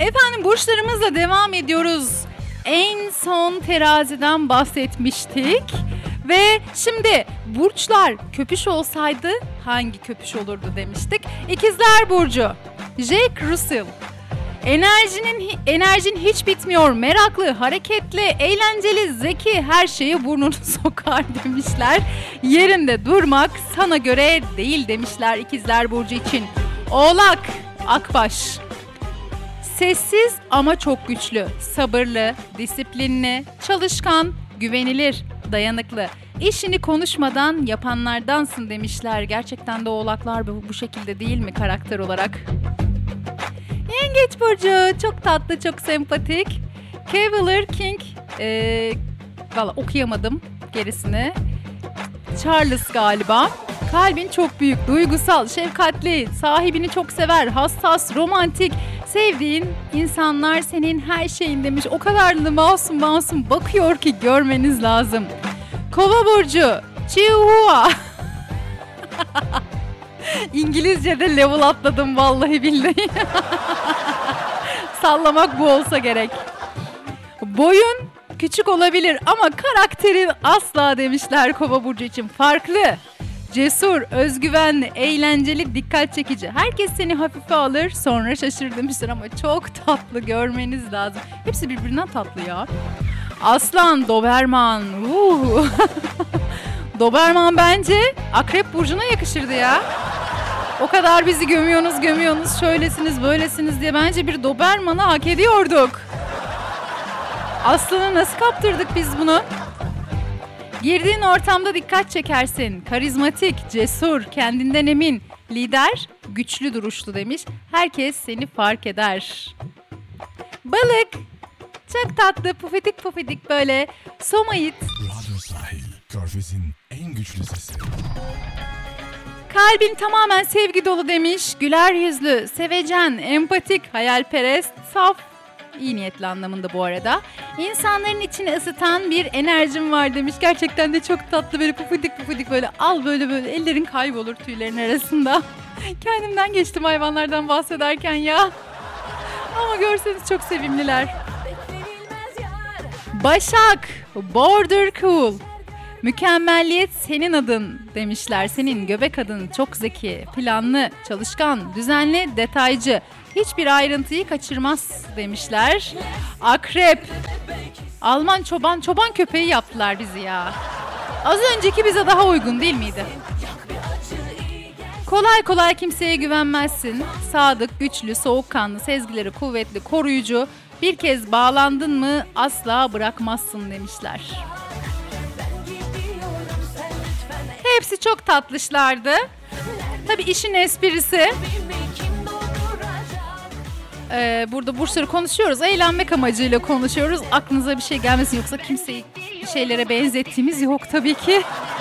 Efendim burçlarımızla devam ediyoruz. En son teraziden bahsetmiştik. Ve şimdi burçlar köpüş olsaydı hangi köpüş olurdu demiştik. İkizler Burcu. Jack Russell. Enerjin hiç bitmiyor. Meraklı, hareketli, eğlenceli, zeki, her şeye burnunu sokar demişler. Yerinde durmak sana göre değil demişler İkizler Burcu için. Oğlak, Akbaş. Sessiz ama çok güçlü, sabırlı, disiplinli, çalışkan, güvenilir, dayanıklı. İşini konuşmadan yapanlardansın demişler. Gerçekten de oğlaklar bu şekilde değil mi karakter olarak? Yengeç Burcu çok tatlı, çok sempatik. Cavalier King, valla okuyamadım gerisini. Charles galiba. Kalbin çok büyük, duygusal, şefkatli, sahibini çok sever, hassas, romantik. Sevdiğin insanlar senin her şeyin demiş. O kadar da masum bakıyor ki görmeniz lazım. Kova Burcu, Chihuahua. İngilizce'de level atladım vallahi billahi. Sallamak bu olsa gerek. Boyun küçük olabilir ama karakterin asla demişler Kova Burcu için. Farklı, cesur, özgüvenli, eğlenceli, dikkat çekici. Herkes seni hafife alır sonra şaşır demişler ama çok tatlı, görmeniz lazım. Hepsi birbirinden tatlı ya. Aslan, Doberman. Doberman bence Akrep Burcu'na yakışırdı ya. O kadar bizi gömüyorsunuz, şöylesiniz, böylesiniz diye bence bir Doberman'ı hak ediyorduk. Aslan'a nasıl kaptırdık biz bunu? Girdiğin ortamda dikkat çekersin. Karizmatik, cesur, kendinden emin, lider, güçlü duruşlu demiş. Herkes seni fark eder. Balık, çok tatlı, pufidik böyle. Somait. Radyo Sahil, Körfez'in en güçlü sesi. Kalbin tamamen sevgi dolu demiş. Güler yüzlü, sevecen, empatik, hayalperest, saf. İyi niyetli anlamında bu arada. İnsanların içini ısıtan bir enerjim var demiş. Gerçekten de çok tatlı, böyle pufidik böyle al böyle ellerin kaybolur tüylerin arasında. Kendimden geçtim hayvanlardan bahsederken ya. Ama görseniz çok sevimliler. Başak, Border Cool. Mükemmelliyet senin adın demişler. Senin göbek adın çok zeki, planlı, çalışkan, düzenli, detaycı. Hiçbir ayrıntıyı kaçırmaz demişler. Akrep. Alman çoban köpeği yaptılar bizi ya. Az önceki bize daha uygun değil miydi? Kolay kimseye güvenmezsin. Sadık, güçlü, soğukkanlı, sezgileri kuvvetli, koruyucu. Bir kez bağlandın mı asla bırakmazsın demişler. Hepsi çok tatlışlardı. Tabii işin esprisi. Burada burçları konuşuyoruz. Eğlenmek amacıyla konuşuyoruz. Aklınıza bir şey gelmesin yoksa kimseyi bir şeylere benzettiğimiz yok tabii ki.